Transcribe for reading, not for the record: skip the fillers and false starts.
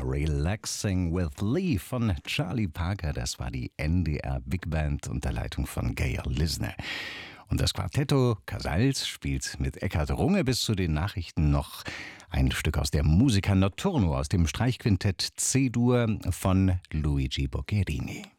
Relaxing with Lee von Charlie Parker. Das war die NDR Big Band unter Leitung von Gail Lisner. Und das Quartetto Casals spielt mit Eckhard Runge bis zu den Nachrichten noch ein Stück aus der Musica Notturno aus dem Streichquintett C-Dur von Luigi Boccherini.